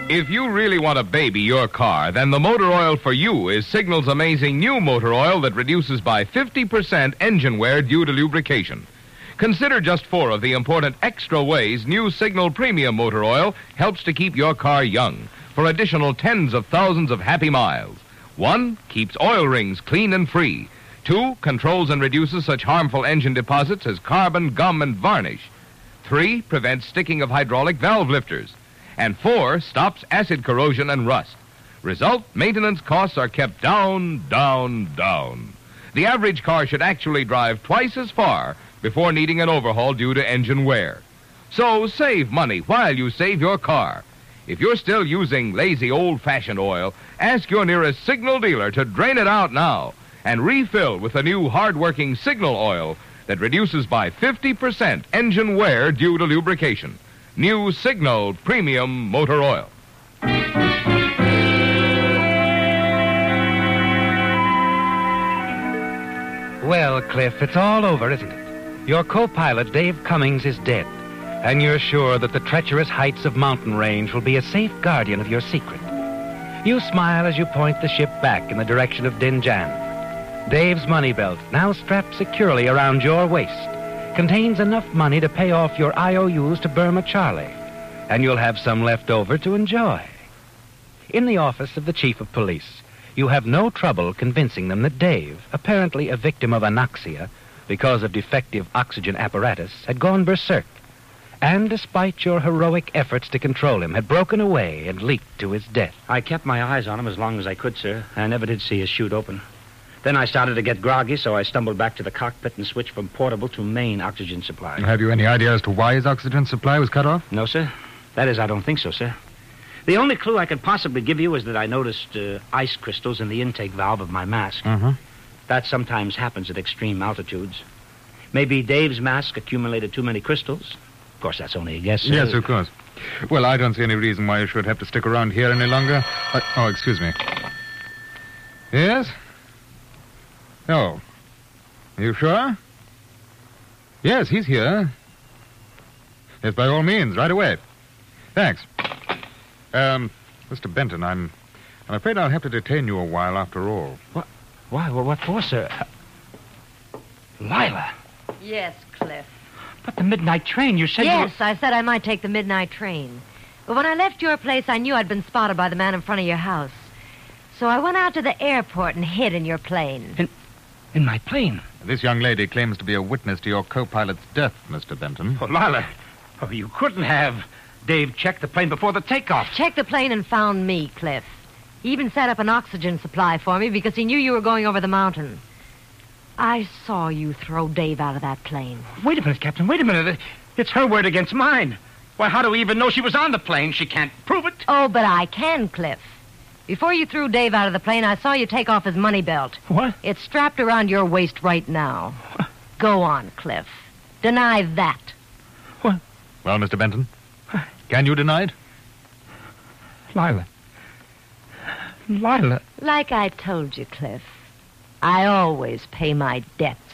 If you really want to baby your car, then the motor oil for you is Signal's amazing new motor oil that reduces by 50% engine wear due to lubrication. Consider just 4 of the important extra ways new Signal Premium Motor Oil helps to keep your car young for additional tens of thousands of happy miles. 1, keeps oil rings clean and free. 2, controls and reduces such harmful engine deposits as carbon, gum, and varnish. 3, prevents sticking of hydraulic valve lifters. And 4, stops acid corrosion and rust. Result, maintenance costs are kept down, down, down. The average car should actually drive twice as far before needing an overhaul due to engine wear. So save money while you save your car. If you're still using lazy old-fashioned oil, ask your nearest Signal dealer to drain it out now and refill with the new hard-working Signal oil that reduces by 50% engine wear due to lubrication. New Signal Premium Motor Oil. Well, Cliff, it's all over, isn't it? Your co-pilot, Dave Cummings, is dead. And you're sure that the treacherous heights of mountain range will be a safe guardian of your secret. You smile as you point the ship back in the direction of Dinjan. Dave's money belt, now strapped securely around your waist, contains enough money to pay off your IOUs to Burma Charlie, and you'll have some left over to enjoy. In the office of the chief of police, you have no trouble convincing them that Dave, apparently a victim of anoxia because of defective oxygen apparatus, had gone berserk, and despite your heroic efforts to control him, had broken away and leaped to his death. I kept my eyes on him as long as I could, sir. I never did see his chute open. Then I started to get groggy, so I stumbled back to the cockpit and switched from portable to main oxygen supply. Have you any idea as to why his oxygen supply was cut off? No, sir. That is, I don't think so, sir. The only clue I could possibly give you is that I noticed ice crystals in the intake valve of my mask. Uh-huh. That sometimes happens at extreme altitudes. Maybe Dave's mask accumulated too many crystals. Of course, that's only a guess, sir. Yes, of course. Well, I don't see any reason why you should have to stick around here any longer. Excuse me. Yes? Oh. Are you sure? Yes, he's here. Yes, by all means, right away. Thanks. Mr. Benton, I'm afraid I'll have to detain you a while after all. What? Why? Well, what for, sir? Lila. Yes, Cliff. But the midnight train, you said Yes, I said I might take the midnight train. But when I left your place, I knew I'd been spotted by the man in front of your house. So I went out to the airport and hid in your plane. In my plane? This young lady claims to be a witness to your co-pilot's death, Mr. Benton. Oh, Lila. Oh, you couldn't have. Dave checked the plane before the takeoff. Checked the plane and found me, Cliff. He even set up an oxygen supply for me because he knew you were going over the mountain. I saw you throw Dave out of that plane. Wait a minute, Captain. Wait a minute. It's her word against mine. Why, how do we even know she was on the plane? She can't prove it. Oh, but I can, Cliff. Before you threw Dave out of the plane, I saw you take off his money belt. What? It's strapped around your waist right now. Go on, Cliff. Deny that. What? Well, Mr. Benton, can you deny it? Lila. Like I told you, Cliff, I always pay my debts.